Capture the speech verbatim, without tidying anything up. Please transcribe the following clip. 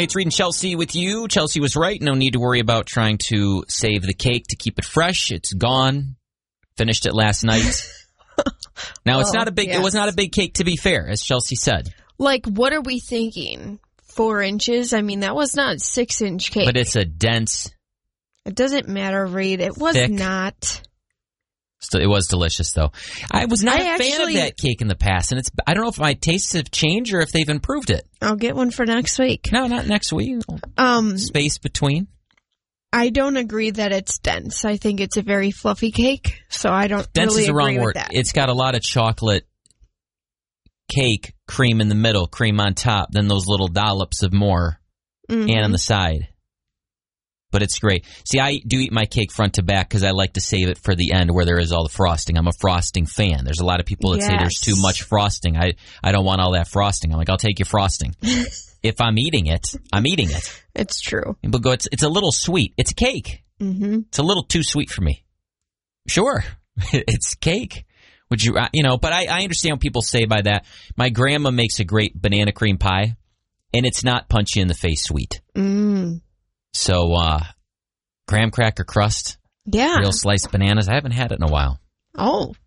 Hey, it's Reed and Chelsea with you. Chelsea was right. No need to worry about trying to save the cake to keep it fresh. It's gone. Finished it last night. Now, it's Oh, not a big. yes. It was not a big cake, to be fair, as Chelsea said. Like, what are we thinking? Four inches? I mean, that was not six-inch cake. But it's a dense. It doesn't matter, Reed. It was thick. not. So it was delicious, though. I was not I a fan actually- of that cake in the past, and it's. I don't know if my tastes have changed or if they've improved it. I'll get one for next week. No, not next week. Um, Space between. I don't agree that it's dense. I think it's a very fluffy cake, so I don't Dense really is the agree wrong with word. that. It's got a lot of chocolate cake, cream in the middle, cream on top, then those little dollops of more, Mhm. and on the side. But it's great. See, I do eat my cake front to back because I like to save it for the end where there is all the frosting. I'm a frosting fan. There's a lot of people that say there's Yes. too much frosting. I, I don't want all that frosting. I'm like, I'll take your frosting. If I'm eating it, I'm eating it. It's true. People go, it's, it's a little sweet. It's a cake. Mm-hmm. It's a little too sweet for me. Sure, it's cake. Would you, you know, but I, I understand what people say by that. My grandma makes a great banana cream pie, and it's not punchy in the face sweet. Mm. So, uh, graham cracker crust, Yeah. real sliced bananas. I haven't had it in a while. Oh,